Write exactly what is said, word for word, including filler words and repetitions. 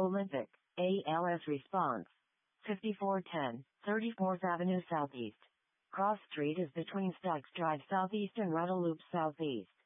Olympic, A L S response. fifty-four ten, thirty-fourth Avenue Southeast. Cross Street is between Stacks Drive Southeast and Rudder Loop Southeast.